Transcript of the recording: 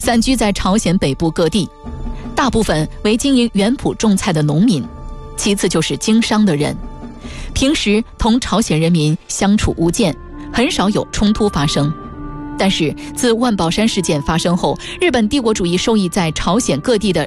散居在朝鲜北部各地，大部分为经营园圃种菜的农民，其次就是经商的人。平时同朝鲜人民相处无间，很少有冲突发生。但是自万宝山事件发生后，日本帝国主义受益在朝鲜各地的